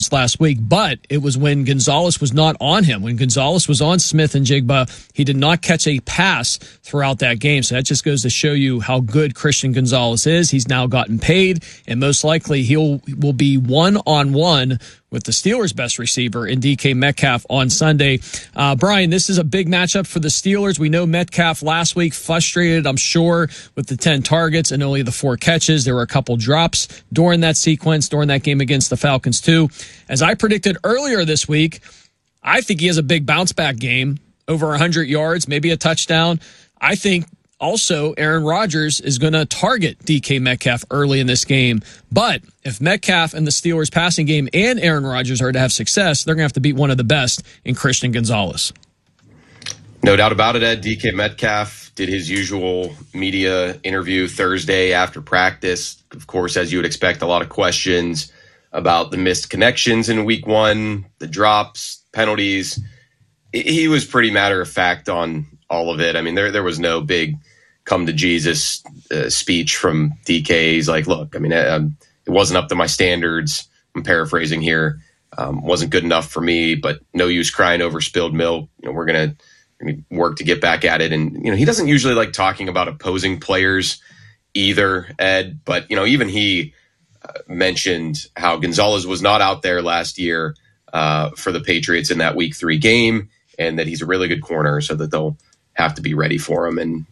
last week, but it was when Gonzalez was not on him. When Gonzalez was on Smith and Jigba, he did not catch a pass throughout that game. So that just goes to show you how good Christian Gonzalez is. He's now gotten paid, and most likely will be one-on-one with the Steelers' best receiver in DK Metcalf on Sunday. Brian, this is a big matchup for the Steelers. We know Metcalf last week frustrated, I'm sure, with the 10 targets and only the 4 catches. There were a couple drops during that sequence, during that game against the Falcons too. As I predicted earlier this week, I think he has a big bounce-back game, over 100 yards, maybe a touchdown. I think also Aaron Rodgers is going to target DK Metcalf early in this game. But if Metcalf and the Steelers' passing game and Aaron Rodgers are to have success, they're going to have to beat one of the best in Christian Gonzalez. No doubt about it, Ed. DK Metcalf did his usual media interview Thursday after practice. Of course, as you would expect, a lot of questions about the missed connections in week 1, the drops, penalties. He was pretty matter of fact on all of it. I mean, there was no big come to Jesus speech from DK. He's like, look, I mean, it wasn't up to my standards. I'm paraphrasing here. Wasn't good enough for me, but no use crying over spilled milk. We're going to work to get back at it. And, he doesn't usually like talking about opposing players either, Ed, but, even he mentioned how Gonzalez was not out there last year for the Patriots in that week 3 game, and that he's a really good corner, so that they'll have to be ready for him. And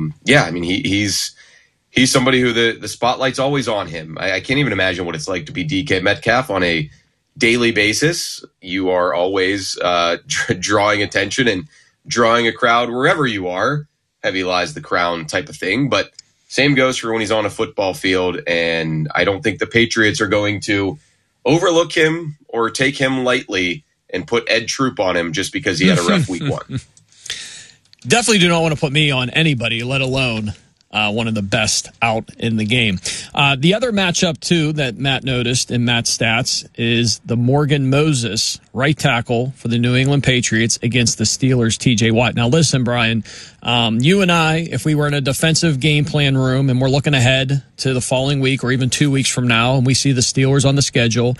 he's somebody who the spotlight's always on him. I can't even imagine what it's like to be DK Metcalf on a daily basis. You are always drawing attention and drawing a crowd wherever you are. Heavy lies the crown type of thing. But same goes for when he's on a football field. And I don't think the Patriots are going to overlook him or take him lightly and put Ed Troop on him just because he had a rough week 1. Definitely do not want to put me on anybody, let alone one of the best out in the game. The other matchup, too, that Matt noticed in Matt's stats is the Morgan Moses right tackle for the New England Patriots against the Steelers' TJ Watt. Now, listen, Brian, you and I, if we were in a defensive game plan room and we're looking ahead to the following week or even 2 weeks from now and we see the Steelers on the schedule,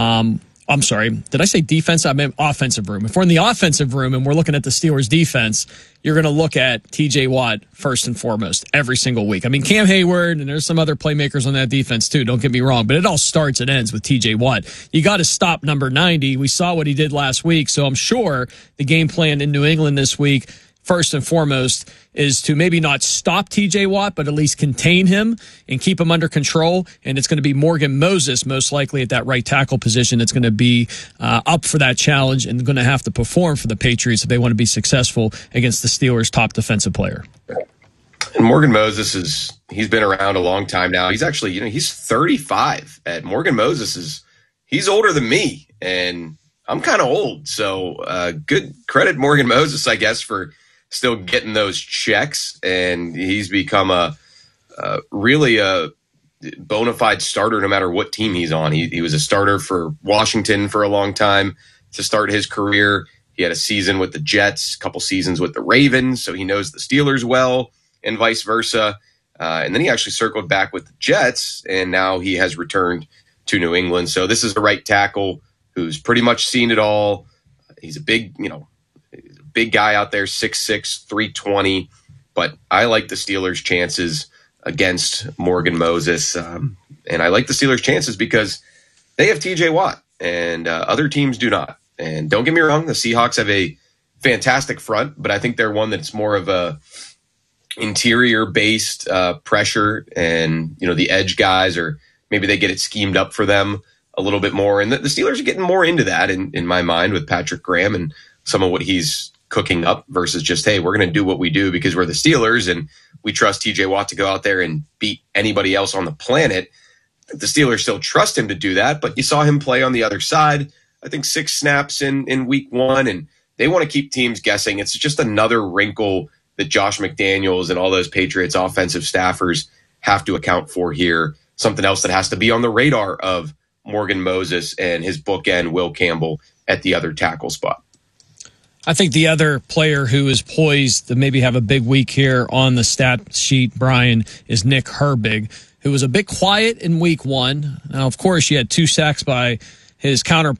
I'm sorry, did I say defense? I meant offensive room. If we're in the offensive room and we're looking at the Steelers' defense, you're going to look at TJ Watt first and foremost every single week. I mean, Cam Hayward, and there's some other playmakers on that defense too, don't get me wrong, but it all starts and ends with TJ Watt. You got to stop number 90. We saw what he did last week, so I'm sure the game plan in New England this week, first and foremost, is to maybe not stop TJ Watt, but at least contain him and keep him under control. And it's going to be Morgan Moses, most likely at that right tackle position, that's going to be up for that challenge and going to have to perform for the Patriots if they want to be successful against the Steelers' top defensive player. And Morgan Moses he's been around a long time now. He's actually, he's 35. And Morgan Moses he's older than me, and I'm kind of old. So good credit Morgan Moses, I guess, for still getting those checks, and he's become a really a bona fide starter no matter what team he's on. He was a starter for Washington for a long time to start his career. He had a season with the Jets, a couple seasons with the Ravens, so he knows the Steelers well and vice versa. And then he actually circled back with the Jets, and now he has returned to New England. So this is the right tackle who's pretty much seen it all. He's a big guy out there, 6'6", 320. But I like the Steelers' chances against Morgan Moses. And I like the Steelers' chances because they have TJ Watt and other teams do not. And don't get me wrong, the Seahawks have a fantastic front, but I think they're one that's more of a interior-based pressure, and the edge guys, or maybe they get it schemed up for them a little bit more. And the Steelers are getting more into that in my mind with Patrick Graham and some of what he's cooking up versus just, hey, we're going to do what we do because we're the Steelers and we trust TJ Watt to go out there and beat anybody else on the planet. The Steelers still trust him to do that, but you saw him play on the other side. I think 6 snaps in week 1, and they want to keep teams guessing. It's just another wrinkle that Josh McDaniels and all those Patriots offensive staffers have to account for here. Something else that has to be on the radar of Morgan Moses and his bookend, Will Campbell, at the other tackle spot. I think the other player who is poised to maybe have a big week here on the stat sheet, Brian, is Nick Herbig, who was a bit quiet in week 1. Now, of course, he had 2 sacks by his counterpart